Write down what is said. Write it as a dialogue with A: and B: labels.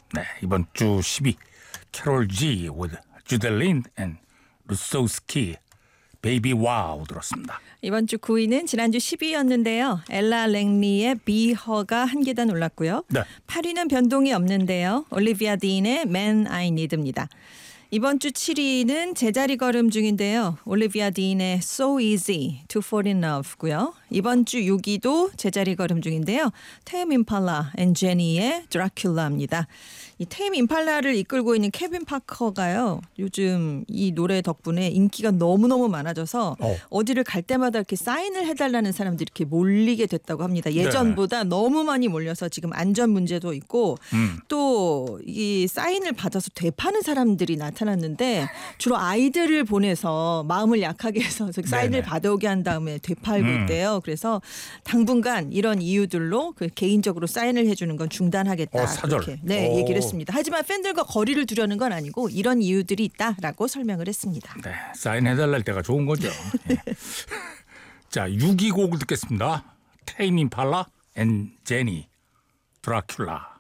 A: 네, 이번 주 10위 캐롤 G with 주델린 and 루소스키 베이비 와우 들었습니다.
B: 이번 주 9위는 지난주 10위였는데요. 엘라 랭리의 Be Her가 한 계단 올랐고요.
A: 네.
B: 8위는 변동이 없는데요. 올리비아 딘의 Man I Need입니다. 이번 주 7위는 제자리 걸음 중인데요. 올리비아 딘의 So Easy to Fall in Love고요. 이번 주 6위도 제자리 걸음 중인데요. 테임 임팔라 앤 제니의 드라큘라입니다. 이 테임 임팔라를 이끌고 있는 케빈 파커가요. 요즘 이 노래 덕분에 인기가 너무너무 많아져서 어디를 갈 때마다 이렇게 사인을 해달라는 사람들이 이렇게 몰리게 됐다고 합니다. 예전보다 너무 많이 몰려서 지금 안전 문제도 있고 또 이 사인을 받아서 되파는 사람들이 나타났는데 주로 아이들을 보내서 마음을 약하게 해서 사인을 받아오게 한 다음에 되팔고 있대요. 그래서 당분간 이런 이유들로 그 개인적으로 사인을 해주는 건 중단하겠다.
A: 사절.
B: 이렇게 얘기를 했습니다. 하지만 팬들과 거리를 두려는 건 아니고 이런 이유들이 있다라고 설명을 했습니다.
A: 네, 사인해달랄 때가 좋은 거죠. 네. 자, 6위 곡을 듣겠습니다. 테임 임팔라 앤 제니 드라큘라.